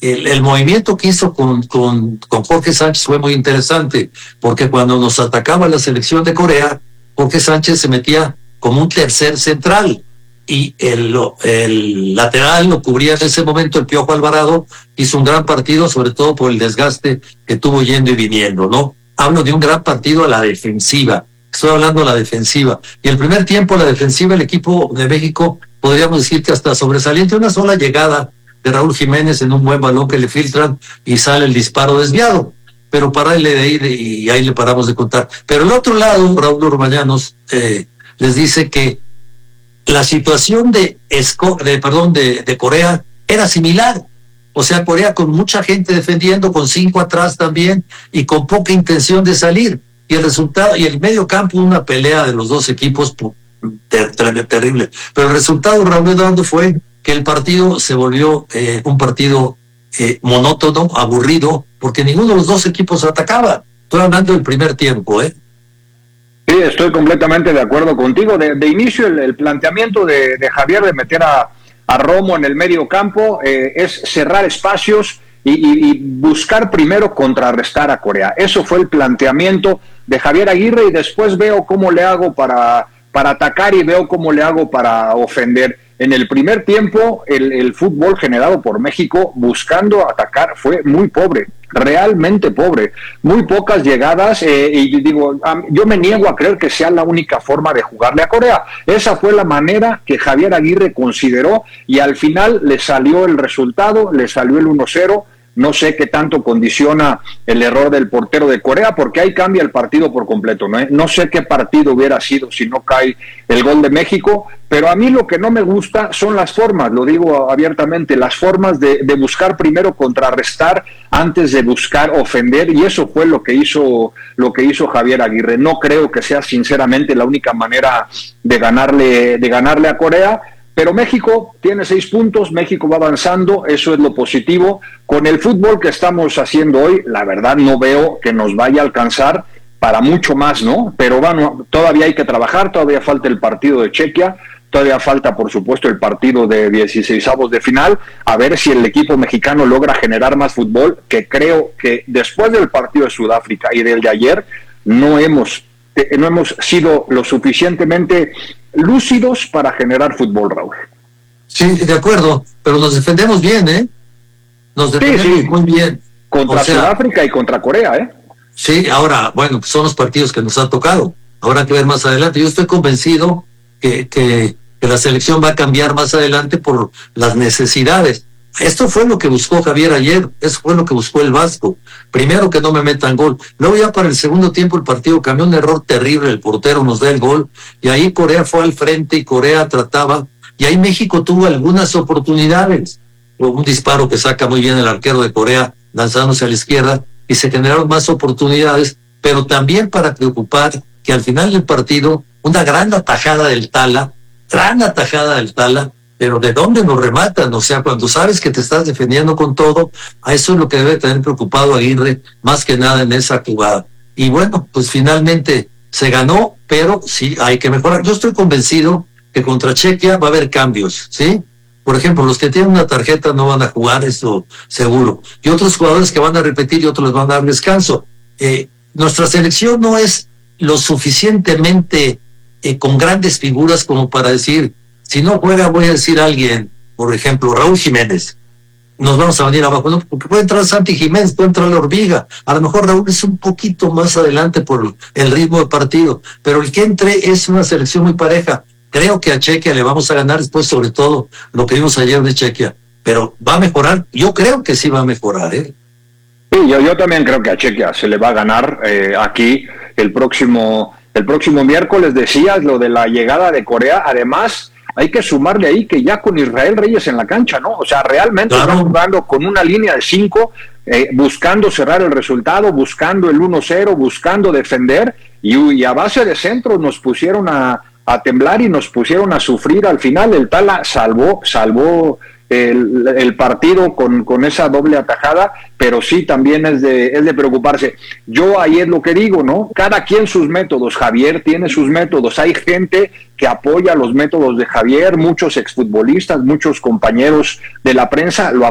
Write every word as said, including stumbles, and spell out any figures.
el, el movimiento que hizo con, con, con Jorge Sánchez fue muy interesante, porque cuando nos atacaba la selección de Corea, Jorge Sánchez se metía como un tercer central, y el, el lateral lo cubría en ese momento el Piojo Alvarado. Hizo un gran partido, sobre todo por el desgaste que tuvo yendo y viniendo, ¿no? Hablo de un gran partido a la defensiva, estoy hablando de la defensiva, y el primer tiempo la defensiva, el equipo de México, podríamos decir que hasta sobresaliente, una sola llegada de Raúl Jiménez en un buen balón que le filtran y sale el disparo desviado, pero para él de ahí, y ahí le paramos de contar. Pero el otro lado, Raúl Orbañanos eh, les dice que la situación de, Esco, de, perdón, de, de Corea era similar. O sea, Corea con mucha gente defendiendo, con cinco atrás también, y con poca intención de salir. Y el resultado, y el medio campo, una pelea de los dos equipos ter, ter, terrible. Pero el resultado, Raúl Eduardo, fue que el partido se volvió eh, un partido eh, monótono, aburrido, porque ninguno de los dos equipos atacaba. Estoy hablando del primer tiempo, ¿eh? Sí, estoy completamente de acuerdo contigo. De, de inicio, el, el planteamiento de, de Javier de meter a, a Romo en el medio campo eh, es cerrar espacios y, y, y buscar primero contrarrestar a Corea. Eso fue el planteamiento de Javier Aguirre, y después veo cómo le hago para, para atacar y veo cómo le hago para ofender. En el primer tiempo, el, el fútbol generado por México buscando atacar fue muy pobre, realmente pobre. Muy pocas llegadas, eh, y digo, yo me niego a creer que sea la única forma de jugarle a Corea. Esa fue la manera que Javier Aguirre consideró, y al final le salió el resultado, le salió el uno cero. No sé qué tanto condiciona el error del portero de Corea, porque ahí cambia el partido por completo, ¿no? No sé qué partido hubiera sido si no cae el gol de México, pero a mí lo que no me gusta son las formas, lo digo abiertamente, las formas de, de buscar primero contrarrestar antes de buscar ofender, y eso fue lo que hizo lo que hizo Javier Aguirre. No creo que sea sinceramente la única manera de ganarle de ganarle a Corea. Pero México tiene seis puntos, México va avanzando, eso es lo positivo. Con el fútbol que estamos haciendo hoy, la verdad no veo que nos vaya a alcanzar para mucho más, ¿no? Pero bueno, todavía hay que trabajar, todavía falta el partido de Chequia, todavía falta, por supuesto, el partido de dieciseisavos de final, a ver si el equipo mexicano logra generar más fútbol, que creo que después del partido de Sudáfrica y del de ayer, no hemos, no hemos sido lo suficientemente lúcidos para generar fútbol, Raúl. Sí, de acuerdo, pero nos defendemos bien, ¿eh? Nos defendemos sí, sí. muy bien. Contra o sea, Sudáfrica y contra Corea, ¿eh? Sí, ahora, bueno, pues son los partidos que nos han tocado. Habrá que ver más adelante. Yo estoy convencido que, que, que la selección va a cambiar más adelante por las necesidades. Esto fue lo que buscó Javier ayer, eso fue lo que buscó el Vasco. Primero que no me metan gol. Luego ya para el segundo tiempo el partido cambió, un error terrible, el portero nos da el gol, y ahí Corea fue al frente y Corea trataba, y ahí México tuvo algunas oportunidades. Un disparo que saca muy bien el arquero de Corea, lanzándose a la izquierda, y se generaron más oportunidades, pero también para preocupar que al final del partido, una gran atajada del Tala, gran atajada del Tala, pero ¿de dónde nos rematan? O sea, cuando sabes que te estás defendiendo con todo, a eso es lo que debe tener preocupado Aguirre, más que nada en esa jugada. Y bueno, pues finalmente se ganó, pero sí hay que mejorar. Yo estoy convencido que contra Chequia va a haber cambios, ¿sí? Por ejemplo, los que tienen una tarjeta no van a jugar, eso seguro. Y otros jugadores que van a repetir y otros les van a dar descanso. Eh, nuestra selección no es lo suficientemente eh, con grandes figuras como para decir, si no juega, voy a decir a alguien, por ejemplo, Raúl Jiménez, nos vamos a venir abajo, ¿no? Porque puede entrar Santi Jiménez, puede entrar la Hormiga, a lo mejor Raúl es un poquito más adelante por el ritmo de partido, pero el que entre es una selección muy pareja. Creo que a Chequia le vamos a ganar después, sobre todo lo que vimos ayer de Chequia, pero va a mejorar, yo creo que sí va a mejorar, ¿eh? Sí, yo, yo también creo que a Chequia se le va a ganar eh, aquí el próximo, el próximo miércoles. Decías lo de la llegada de Corea, además hay que sumarle ahí que ya con Israel Reyes en la cancha, ¿no? O sea, realmente claro. Están jugando con una línea de cinco, eh, buscando cerrar el resultado, buscando el uno cero, buscando defender, y, y a base de centros nos pusieron a, a temblar y nos pusieron a sufrir. Al final el Tala salvó, salvó el, el partido con, con esa doble atajada, pero sí también es de, es de preocuparse. Yo ahí es lo que digo, ¿no? Cada quien sus métodos. Javier tiene sus métodos. Hay gente que apoya los métodos de Javier, muchos exfutbolistas, muchos compañeros de la prensa lo